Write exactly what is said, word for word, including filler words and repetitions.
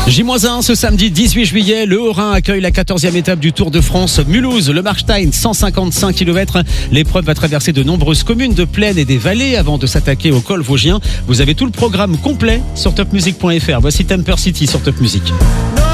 J un ce samedi dix-huit juillet, le Haut-Rhin accueille la quatorzième étape du Tour de France. Mulhouse, le Markstein, cent cinquante-cinq kilomètres. L'épreuve va traverser de nombreuses communes de plaine et des vallées avant de s'attaquer au col vosgien. Vous avez tout le programme complet sur top music point f r. Voici Temper City sur Top Music.